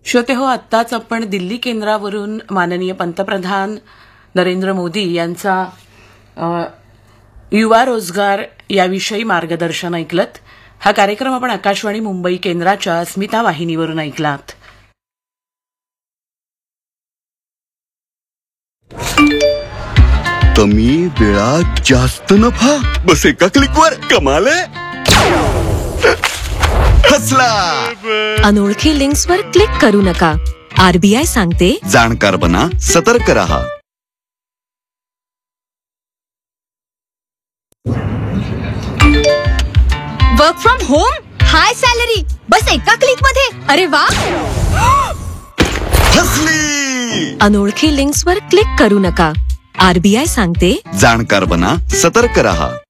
श्रोतेहो, आत्ताच आपण दिल्ली केंद्रावरून माननीय पंतप्रधान नरेंद्र मोदी यांचा युवा रोजगार याविषयी मार्गदर्शन ऐकलत. हा कार्यक्रम आपण आकाशवाणी मुंबई केंद्राच्या अस्मिता वाहिनीवरून ऐकलात. कमी वेळात जास्त नफा, बस एका क्लिकवर कमाल आहे. हसला. अनोळखी लिंक्सवर क्लिक करू नका. आरबीआय सांगते, जाणकार बना, सतर्क रहा. Work from home, high salary, बस एका क्लिक मध्ये. अरे वा. हसली. अनोळखी लिंक्सवर क्लिक करू नका. आरबीआय सांगते, जाणकार बना, सतर्क रहा.